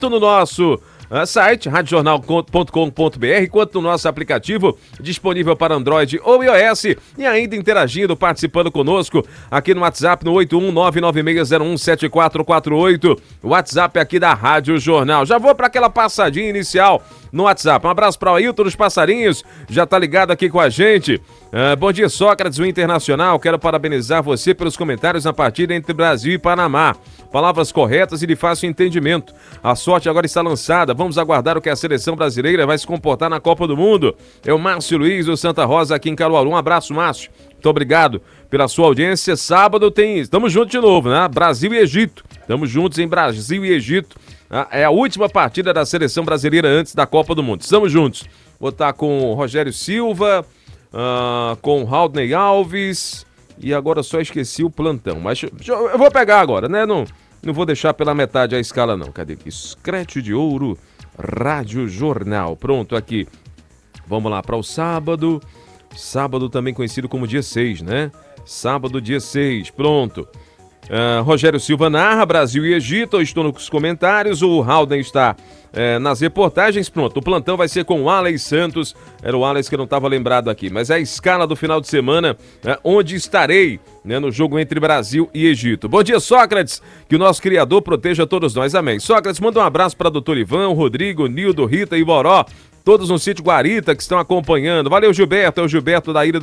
no nosso site, radiojornal.com.br, quanto no nosso aplicativo disponível para Android ou iOS, e ainda interagindo, participando conosco aqui no WhatsApp no 81996017448, WhatsApp aqui da Rádio Jornal. Já vou para aquela passadinha inicial no WhatsApp. Um abraço para o Ailton dos Passarinhos, já tá ligado aqui com a gente. Bom dia, Sócrates, o Internacional. Quero parabenizar você pelos comentários na partida entre Brasil e Panamá. Palavras corretas e de fácil entendimento. A sorte agora está lançada. Vamos aguardar o que a seleção brasileira vai se comportar na Copa do Mundo. É o Márcio Luiz do Santa Rosa aqui em Caruaru. Um abraço, Márcio. Muito obrigado pela sua audiência. Sábado tem... Estamos juntos de novo, né? Brasil e Egito. Estamos juntos em Brasil e Egito. É a última partida da seleção brasileira antes da Copa do Mundo. Estamos juntos. Vou estar com o Rogério Silva, com o Raudney Alves, e agora só esqueci o plantão. Mas eu vou pegar agora, né? Não vou deixar pela metade a escala, não. Cadê aqui? Scratch de Ouro, Rádio Jornal. Pronto, aqui. Vamos lá para o sábado. Sábado também conhecido como dia 6, né? Sábado, dia 6. Pronto. Rogério Silva narra Brasil e Egito. Eu estou nos comentários. O Rauden está nas reportagens. Pronto, o plantão vai ser com o Alex Santos. Era o Alex que eu não estava lembrado aqui, mas é a escala do final de semana, onde estarei, né, no jogo entre Brasil e Egito. Bom dia, Sócrates, que o nosso Criador proteja todos nós, amém. Sócrates, manda um abraço para doutor Ivan, Rodrigo, Nildo, Rita e Boró, todos no sítio Guarita que estão acompanhando. Valeu, Gilberto, é o Gilberto da ilha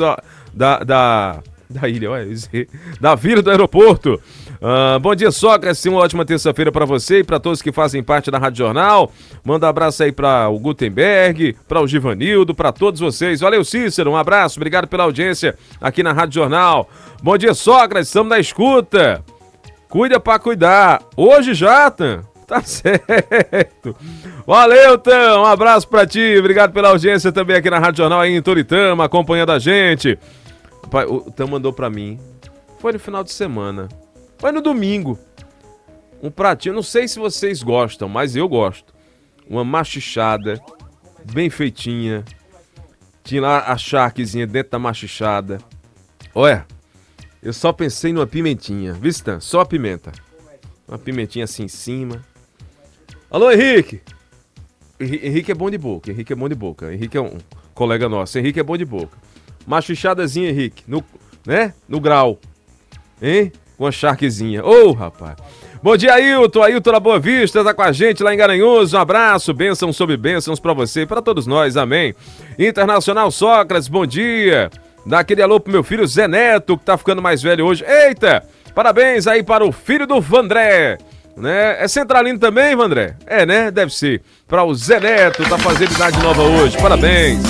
da Vila do Aeroporto. Bom dia, Sócrates, uma ótima terça-feira para você e para todos que fazem parte da Rádio Jornal. Manda um abraço aí para o Gutenberg, para o Givanildo, para todos vocês. Valeu, Cícero, um abraço, obrigado pela audiência aqui na Rádio Jornal. Bom dia, Sócrates, estamos na escuta. Cuida para cuidar. Hoje já, Tan? Tá certo. Valeu, Tan, um abraço para ti, obrigado pela audiência também aqui na Rádio Jornal aí em Toritama, acompanhando a gente. O Tan mandou pra mim. Foi no final de semana. Foi no domingo. Um pratinho, não sei se vocês gostam, mas eu gosto. Uma machichada, bem feitinha. Tinha lá a charquezinha dentro da machichada. Olha, eu só pensei numa pimentinha. Viu, Tan? Só a pimenta. Uma pimentinha assim em cima. Alô, Henrique. Henrique é bom de boca. Henrique é um colega nosso. Henrique é bom de boca. Machichadazinha, Henrique, no grau, hein? Com a charquezinha. Ô, rapaz. Bom dia, Ailton. Ailton da Boa Vista, tá com a gente lá em Garanhuns. Um abraço, bênçãos sobre bênçãos pra você e pra todos nós, amém. Internacional Sócrates, bom dia. Dá aquele alô pro meu filho Zé Neto, que tá ficando mais velho hoje. Eita, parabéns aí para o filho do Vandré, né? É centralino também, Vandré? É, né? Deve ser. Pra o Zé Neto, tá fazendo idade nova hoje. Parabéns.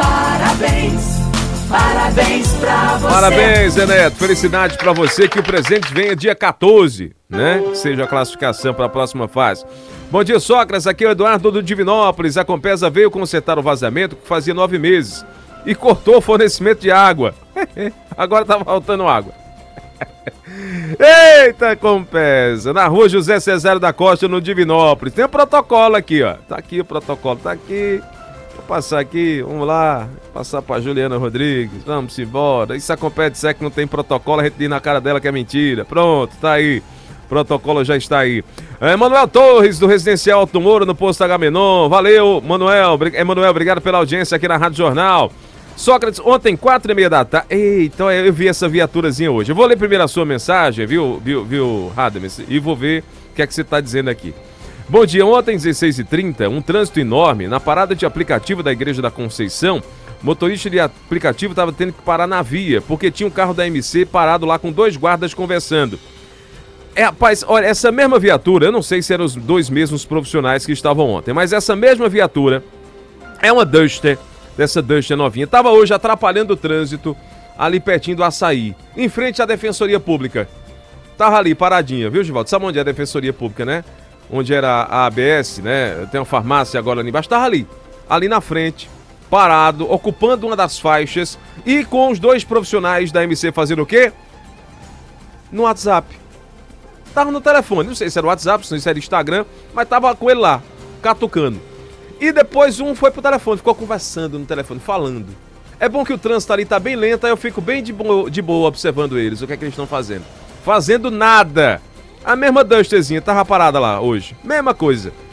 Parabéns pra você. Parabéns, Zé Neto. Felicidade pra você, que o presente venha dia 14, né? Seja a classificação para a próxima fase. Bom dia, Sócrates. Aqui é o Eduardo do Divinópolis. A Compesa veio consertar o vazamento que fazia 9 meses e cortou o fornecimento de água. Agora tá faltando água. Eita, Compesa. Na rua José Cesário da Costa, no Divinópolis. Tem um protocolo aqui, ó. Tá aqui o protocolo, tá aqui. Vou passar aqui, vamos lá, passar pra Juliana Rodrigues, vamos embora. Isso a Compete disser que não tem protocolo, a gente diz na cara dela que é mentira. Pronto, tá aí, o protocolo já está aí. Manuel Torres, do Residencial Alto Moura, no posto Agamenon. Valeu, Manuel, obrigado pela audiência aqui na Rádio Jornal. Sócrates, ontem, 4h30 da tarde. Eita, eu vi essa viaturazinha hoje. Eu vou ler primeiro a sua mensagem, viu, Radamés, e vou ver o que é que você tá dizendo aqui. Bom dia, ontem, 16h30, um trânsito enorme na parada de aplicativo da Igreja da Conceição. Motorista de aplicativo estava tendo que parar na via, porque tinha um carro da MC parado lá com 2 guardas conversando. Rapaz, olha, essa mesma viatura, eu não sei se eram os 2 mesmos profissionais que estavam ontem, mas essa mesma viatura é uma Duster, dessa Duster novinha, estava hoje atrapalhando o trânsito ali pertinho do Açaí, em frente à Defensoria Pública. Tava ali paradinha, viu, Givaldo? Sabe onde é a Defensoria Pública, né? Onde era a ABS, né? Tem uma farmácia agora ali embaixo. Tava ali na frente, parado, ocupando uma das faixas e com os 2 profissionais da MC fazendo o quê? No WhatsApp. Tava no telefone, não sei se era o WhatsApp, não sei se era Instagram, mas tava com ele lá, catucando. E depois um foi pro telefone, ficou conversando no telefone, falando. É bom que o trânsito ali tá bem lento, aí eu fico bem de boa observando eles, o que é que eles estão fazendo. Fazendo nada. A mesma Dusterzinha tava parada lá hoje. Mesma coisa.